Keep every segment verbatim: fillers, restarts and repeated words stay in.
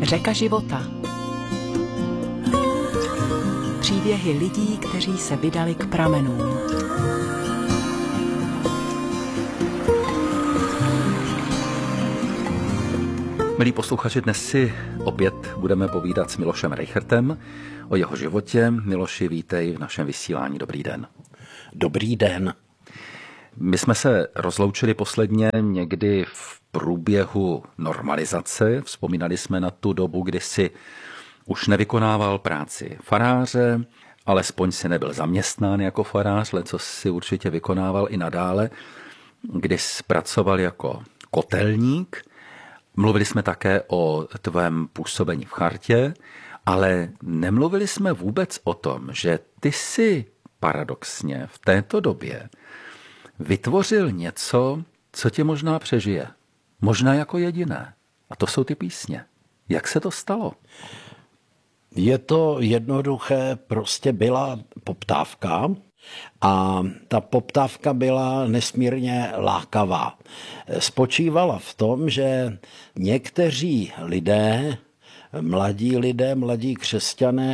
Řeka života. Příběhy lidí, kteří se vydali k pramenům. Milí posluchači, dnes si opět budeme povídat s Milošem Reichertem o jeho životě. Miloši, vítej v našem vysílání. Dobrý den. Dobrý den. My jsme se rozloučili posledně někdy v průběhu normalizace. Vzpomínali jsme na tu dobu, kdy si už nevykonával práci faráře, alespoň si nebyl zaměstnán jako farář, ale co si určitě vykonával i nadále, kdy jsi pracoval jako kotelník. Mluvili jsme také o tvém působení v chartě, ale nemluvili jsme vůbec o tom, že ty jsi paradoxně v této době vytvořil něco, co tě možná přežije. Možná jako jediné. A to jsou ty písně. Jak se to stalo? Je to jednoduché, prostě byla poptávka a ta poptávka byla nesmírně lákavá. Spočívala v tom, že někteří lidé, mladí lidé, mladí křesťané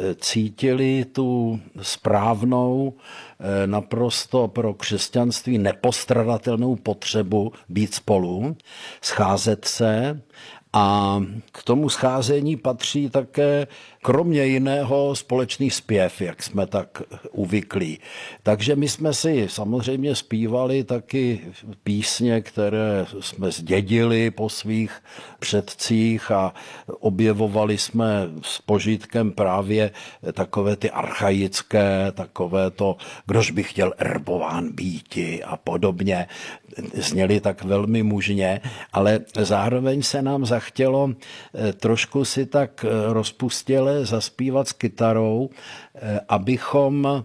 cítili tu správnou, naprosto pro křesťanství nepostradatelnou potřebu být spolu, scházet se. A k tomu scházení patří také kromě jiného společný zpěv, jak jsme tak uvyklí. Takže my jsme si samozřejmě zpívali taky písně, které jsme zdědili po svých předcích a objevovali jsme s požitkem právě takové ty archaické, takové to, kdož by chtěl erbován býti a podobně. Zněli tak velmi mužně, ale zároveň se nám zachtělo trošku si tak rozpustile zaspívat s kytarou, abychom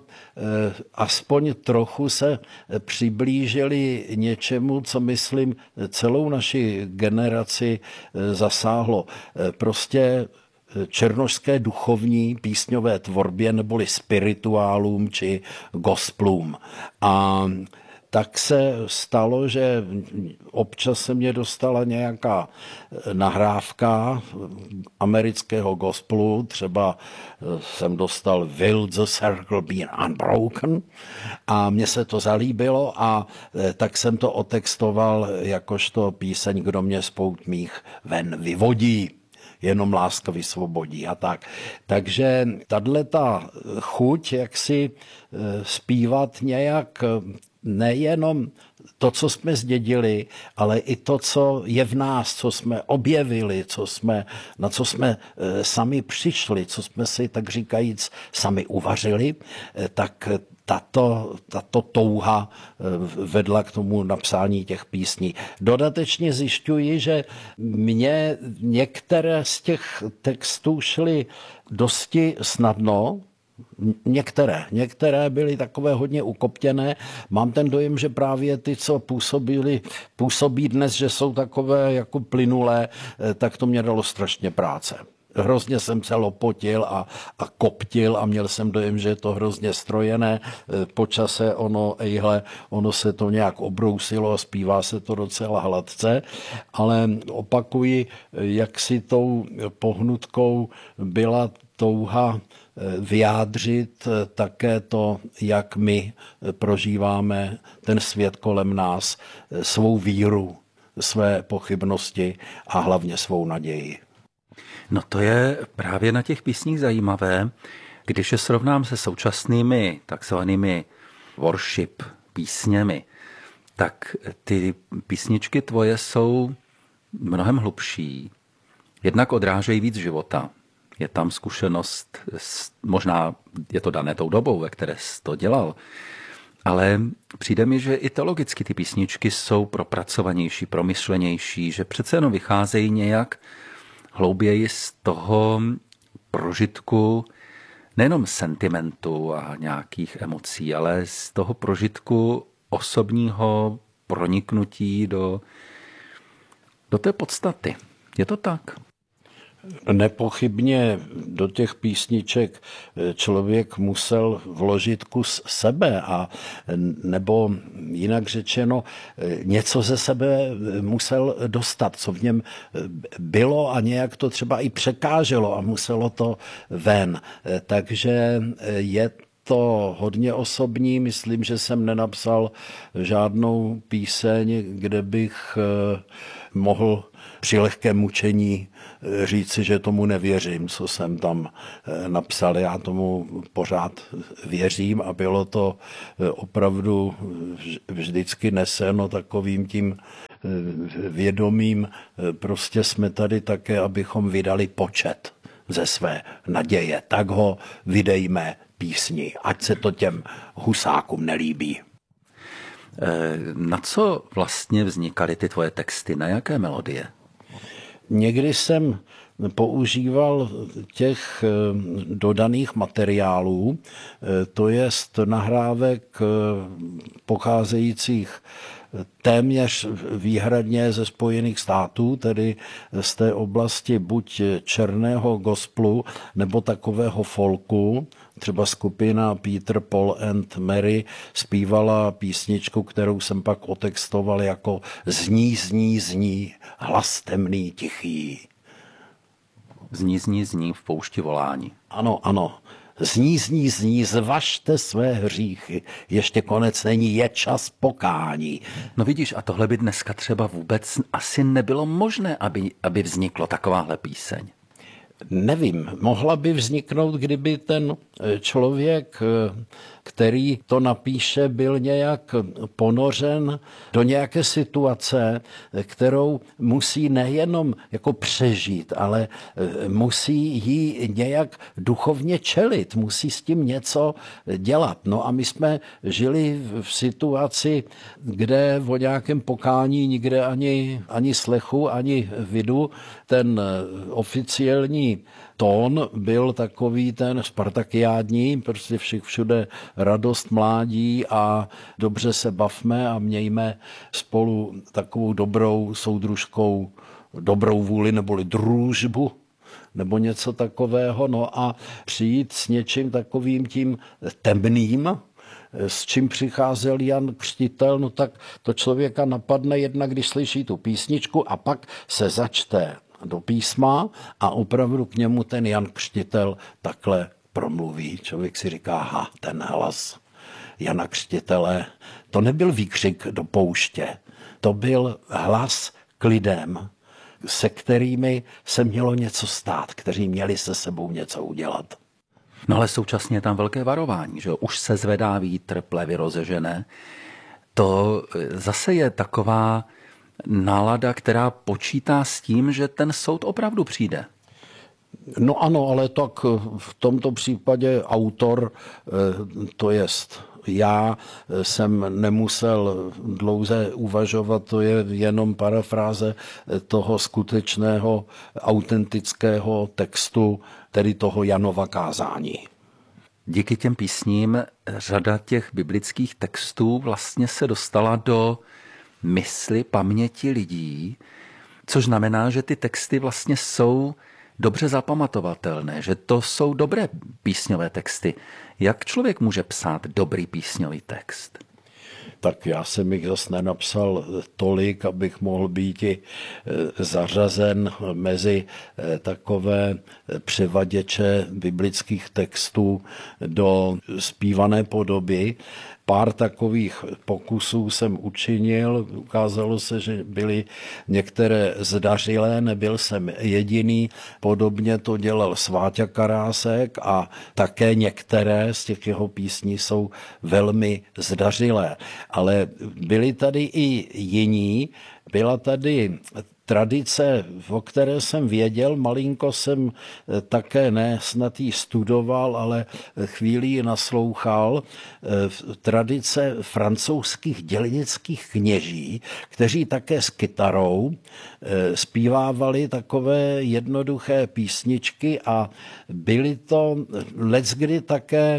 aspoň trochu se přiblížili něčemu, co myslím celou naši generaci zasáhlo. Prostě černošské duchovní písňové tvorbě neboli spirituálům či gospelům. A tak se stalo, že občas se mě dostala nějaká nahrávka amerického gospelu, třeba jsem dostal Will the Circle Be Unbroken a mně se to zalíbilo a tak jsem to otextoval jakožto píseň Kdo mě z pout mých ven vyvodí. Jenom láska vysvobodí a tak. Takže tato chuť, jak si zpívat nějak nejenom to, co jsme zdědili, ale i to, co je v nás, co jsme objevili, co jsme, na co jsme sami přišli, co jsme si, tak říkajíc, sami uvařili, tak tato, tato touha vedla k tomu napsání těch písní. Dodatečně zjišťuji, že mně některé z těch textů šly dosti snadno, Některé, některé byly takové hodně ukoptěné. Mám ten dojem, že právě ty, co působili, působí dnes, že jsou takové jako plynulé, tak to mě dalo strašně práce. Hrozně jsem se lopotil a, a koptil a měl jsem dojem, že je to hrozně strojené. Po čase ono, ejhle, ono se to nějak obrousilo a zpívá se to docela hladce, ale opakuji, jak si tou pohnutkou byla touha vyjádřit také to, jak my prožíváme ten svět kolem nás, svou víru, své pochybnosti a hlavně svou naději. No to je právě na těch písních zajímavé, když je srovnám se současnými takzvanými worship písněmi, tak ty písničky tvoje jsou mnohem hlubší, jednak odrážejí víc života. Je tam zkušenost, možná je to dané tou dobou, ve které jsi to dělal, ale přijde mi, že i teologicky ty písničky jsou propracovanější, promyšlenější, že přece jenom vycházejí nějak hlouběji z toho prožitku nejenom sentimentu a nějakých emocí, ale z toho prožitku osobního proniknutí do, do té podstaty. Je to tak? Nepochybně do těch písniček člověk musel vložit kus sebe a nebo jinak řečeno něco ze sebe musel dostat, co v něm bylo a nějak to třeba i překáželo a muselo to ven. Takže je to hodně osobní, myslím, že jsem nenapsal žádnou píseň, kde bych mohl při lehkém mučení říci, že tomu nevěřím, co jsem tam napsal. Já tomu pořád věřím a bylo to opravdu vždycky neseno takovým tím vědomím. Prostě jsme tady také, abychom vydali počet ze své naděje. Tak ho vydejme písni, ať se to těm husákům nelíbí. Na co vlastně vznikaly ty tvoje texty? Na jaké melodie? Někdy jsem používal těch dodaných materiálů, to jest nahrávek pocházejících téměř výhradně ze Spojených států, tedy z té oblasti buď černého gospelu nebo takového folku. Třeba skupina Peter, Paul and Mary zpívala písničku, kterou jsem pak otextoval jako Zní, zní, zní, hlas temný, tichý. Zní, zní, zní, v poušti volání. Ano, ano. Zní, zní, zní, zvažte své hříchy, ještě konec není, je čas pokání. No vidíš, a tohle by dneska třeba vůbec asi nebylo možné, aby, aby vzniklo takováhle píseň. Nevím, mohla by vzniknout, kdyby ten člověk, který to napíše, byl nějak ponořen do nějaké situace, kterou musí nejenom jako přežít, ale musí jí nějak duchovně čelit, musí s tím něco dělat. No a my jsme žili v situaci, kde o nějakém pokání nikde ani, ani slechu, ani vidu. Ten oficiální tón byl takový ten spartakiádní, prostě všich všude radost mládí a dobře se bavme a mějme spolu takovou dobrou soudružkou, dobrou vůli neboli družbu nebo něco takového. No a přijít s něčím takovým tím temným, s čím přicházel Jan Křtitel, no tak to člověka napadne jednak, když slyší tu písničku a pak se začte do písma a opravdu k němu ten Jan Křtitel takhle promluví. Člověk si říká, ha, ten hlas Jana Křtitele, to nebyl výkřik do pouště, to byl hlas k lidem, se kterými se mělo něco stát, kteří měli se sebou něco udělat. No ale současně je tam velké varování, že už se zvedá vítr, plevy rozežené. To zase je taková nálada, která počítá s tím, že ten soud opravdu přijde. No ano, ale tak v tomto případě autor, to jest já, jsem nemusel dlouze uvažovat, to je jenom parafráze toho skutečného autentického textu, tedy toho Janova kázání. Díky těm písním řada těch biblických textů vlastně se dostala do mysli, paměti lidí, což znamená, že ty texty vlastně jsou dobře zapamatovatelné, že to jsou dobré písňové texty. Jak člověk může psát dobrý písňový text? Tak já jsem jich zase nenapsal tolik, abych mohl být i zařazen mezi takové převaděče biblických textů do zpívané podoby. Pár takových pokusů jsem učinil, ukázalo se, že byly některé zdařilé, nebyl jsem jediný, podobně to dělal Sváťa Karásek a také některé z těch jeho písní jsou velmi zdařilé. Ale byli tady i jiní, byla tady tradice, o které jsem věděl, malinko jsem také ne snad jí studoval, ale chvíli ji naslouchal, tradice francouzských dělnických kněží, kteří také s kytarou zpívávali takové jednoduché písničky a byly to leckdy také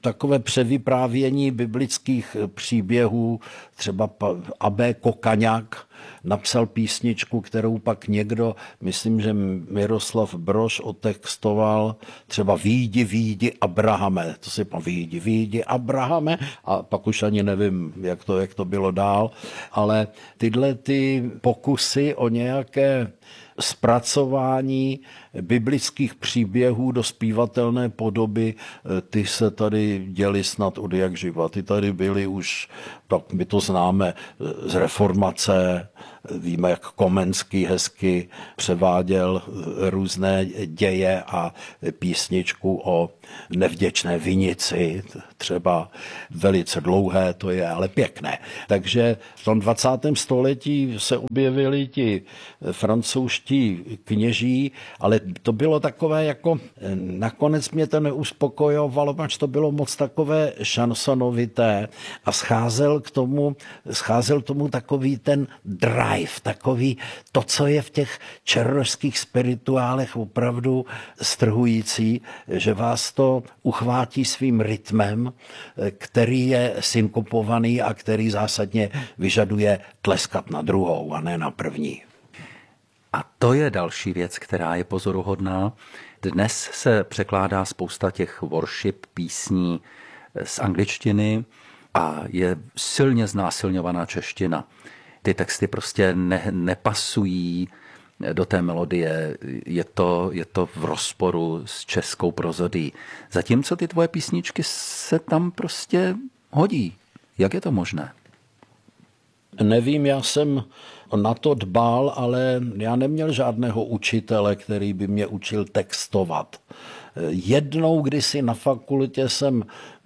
takové převyprávění biblických příběhů, třeba A B Kokaňák napsal písničku, kterou pak někdo, myslím, že Miroslav Brož otextoval, třeba Výjdi, výjdi Abrahame, to si pan Výjdi, výjdi Abrahame, a pak už ani nevím, jak to, jak to bylo dál, ale tyhle ty pokusy o nějaké zpracování biblických příběhů do zpívatelné podoby, ty se tady děly snad od jak živa. Ty tady byly už, tak my to známe z reformace, víme, jak Komenský hezky převáděl různé děje a písničku o nevděčné vinici, třeba velice dlouhé to je, ale pěkné. Takže v tom dvacátém století se objevili ti francouzští kněží, ale to bylo takové jako, nakonec mě to neuspokojovalo, protože to bylo moc takové šansonovité a scházel k tomu, scházel tomu takový ten drive, takový to, co je v těch černošských spirituálech opravdu strhující, že vás to uchvátí svým rytmem, který je synkopovaný a který zásadně vyžaduje tleskat na druhou a ne na první. A to je další věc, která je pozoruhodná. Dnes se překládá spousta těch worship písní z angličtiny a je silně znásilňovaná čeština. Ty texty prostě ne, nepasují do té melodie, je to, je to v rozporu s českou prozodií. Zatímco ty tvoje písničky se tam prostě hodí. Jak je to možné? Nevím, já jsem na to dbal, ale já neměl žádného učitele, který by mě učil textovat. Jednou kdysi na fakultě jsem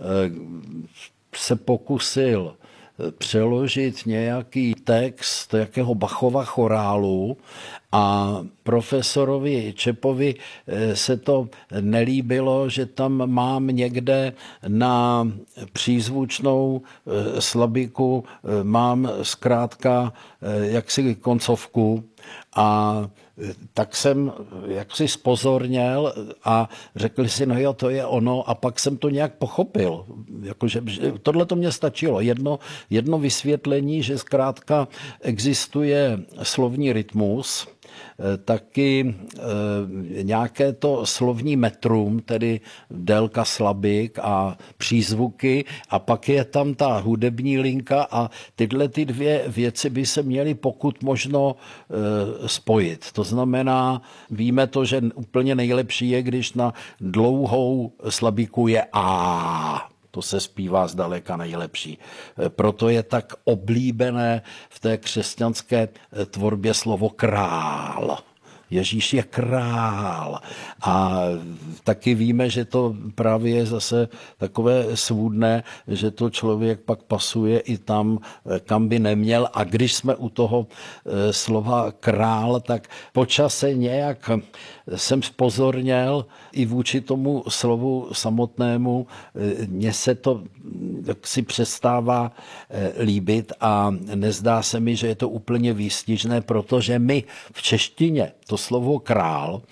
se pokusil přeložit nějaký text jakého Bachova chorálu a profesorovi Čepovi se to nelíbilo, že tam mám někde na přízvučnou slabiku, mám zkrátka jaksi koncovku a tak jsem jaksi spozorněl a řekl si, no jo, to je ono, a pak jsem to nějak pochopil. Jakože, tohle to mě stačilo. Jedno, jedno vysvětlení, že zkrátka existuje slovní rytmus, taky e, nějaké to slovní metrum, tedy délka slabik a přízvuky, a pak je tam ta hudební linka a tyhle ty dvě věci by se měly pokud možno e, spojit. To znamená, víme to, že úplně nejlepší je, když na dlouhou slabiku je A. To se zpívá zdaleka nejlepší. Proto je tak oblíbené v té křesťanské tvorbě slovo král. Ježíš je král. A taky víme, že to právě je zase takové svůdné, že to člověk pak pasuje i tam, kam by neměl. A když jsme u toho slova král, tak po čase nějak jsem zpozorněl i vůči tomu slovu samotnému. Mně se to si přestává líbit a nezdá se mi, že je to úplně výstižné, protože my v češtině to slovo král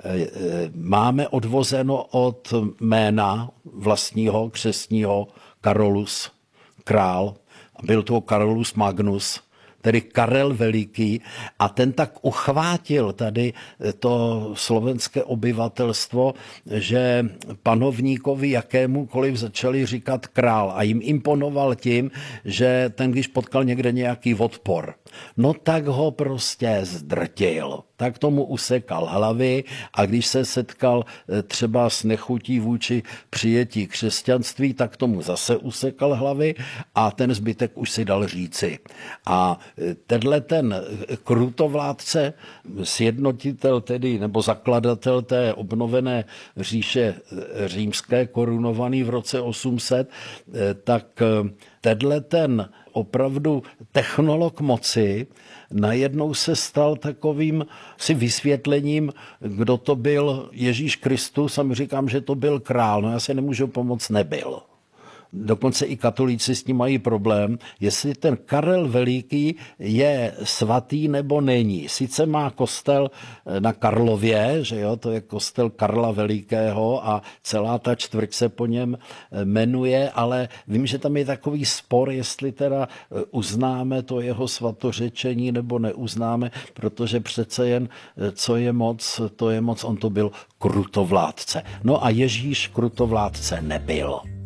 máme odvozeno od jména vlastního křestního Karolus, král. Byl to Karolus Magnus, tedy Karel Veliký, a ten tak uchvátil tady to slovenské obyvatelstvo, že panovníkovi jakémukoliv začali říkat král a jim imponoval tím, že ten, když potkal někde nějaký odpor, no tak ho prostě zdrtil. Tak tomu usekal hlavy, a když se setkal třeba s nechutí vůči přijetí křesťanství, tak tomu zase usekal hlavy a ten zbytek už si dal říci. A tenhle ten krutovládce, sjednotitel tedy, nebo zakladatel té obnovené říše římské, korunovaný v roce osm set, tak tenhle ten opravdu technolog moci najednou se stal takovým si vysvětlením, kdo to byl Ježíš Kristus, a my říkám, že to byl král. No já si nemůžu pomoct, nebyl. dokonce i katolíci s tím mají problém, jestli ten Karel Veliký je svatý nebo není. Sice má kostel na Karlově, že jo, to je kostel Karla Velikého a celá ta čtvrť se po něm jmenuje, ale vím, že tam je takový spor, jestli teda uznáme to jeho svatořečení nebo neuznáme, protože přece jen co je moc, to je moc, on to byl krutovládce. No a Ježíš krutovládce nebyl.